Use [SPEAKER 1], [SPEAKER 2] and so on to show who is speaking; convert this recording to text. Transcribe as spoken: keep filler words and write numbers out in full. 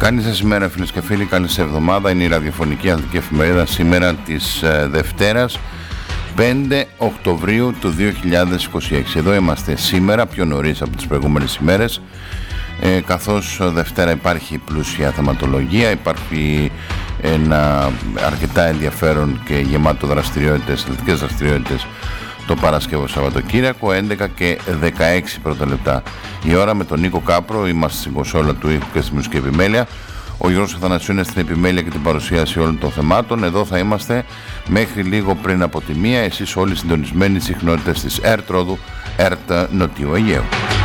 [SPEAKER 1] Καλή σας ημέρα φίλες και φίλοι, καλή σας εβδομάδα. Είναι η ραδιοφωνική αθλητική εφημερίδα σήμερα της ε, Δευτέρας πέντε Οκτωβρίου του δύο χιλιάδες είκοσι έξι. Εδώ είμαστε σήμερα πιο νωρίς από τις προηγούμενες ημέρες, ε, καθώς Δευτέρα υπάρχει πλούσια θεματολογία, υπάρχει ένα αρκετά ενδιαφέρον και γεμάτο δραστηριότητες, αθλητικές δραστηριότητες το Παρασκευό Σαββατοκύριακο, έντεκα και δεκαέξι πρώτα λεπτά η ώρα, με τον Νίκο Κάπρο. Είμαστε στην κονσόλα του ήχου και στη μουσική επιμέλεια. Ο Γιώργος Αθανασίου είναι στην επιμέλεια και την παρουσίαση όλων των θεμάτων. Εδώ θα είμαστε μέχρι λίγο πριν από τη μία. Εσείς όλοι συντονισμένοι στις συχνότητες της ΕΡΤ Ρόδου, ΕΡΤ Νοτιού Αιγαίου.